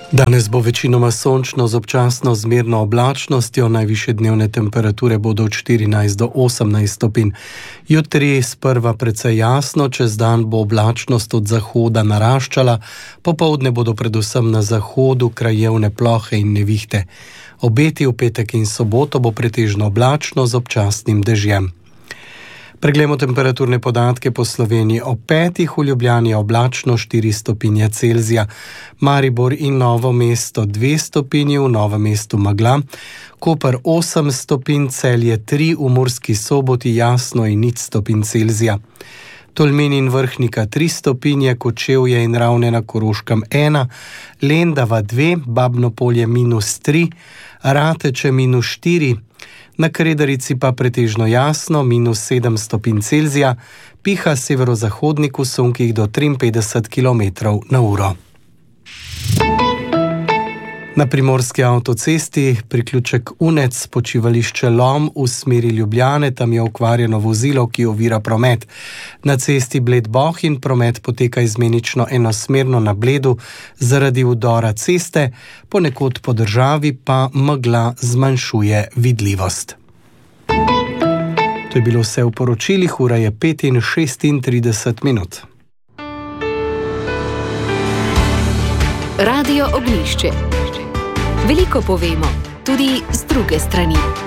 Danes bo večinoma sončno z občasno zmerno oblačnostjo, najvišje dnevne temperature bodo od 14 do 18 stopinj. Jutri sprva precej jasno, čez dan bo oblačnost od zahoda naraščala, popoldne bodo predvsem na zahodu krajevne plohe in nevihte. Obeti v petek in soboto bo pretežno oblačno z občasnim dežjem. Preglejmo temperaturne podatke po Sloveniji. Ob 5. v Ljubljani je oblačno 4 stopinje Celzija, Maribor in Novo mesto 2 stopinji, v Novem mestu megla, Koper 8 stopinj, Celje 3, v Murski Soboti jasno in 0 stopinj Celzija. Tolmin in Vrhnika 3 stopinje, Kočevje in Ravne na Koroškem 1, Lendava 2, Babno Polje -3, Rateče -4, na Kredarici pa pretežno jasno, -7 stopinj Celzija, piha severozahodnik v sunkih do 53 km/h. Na primorski avtocesti priključek Unec, počivališče Lom v smeri Ljubljane, tam je okvarjeno vozilo, ki ovira promet. Na cesti Bled-Bohinj promet poteka izmenično enosmerno na Bledu zaradi vdora ceste, ponekod po državi pa megla zmanjšuje vidljivost. To je bilo vse v poročilih, ura je 5:36. Radio Ognjišče. Veliko povemo, tudi z druge strani.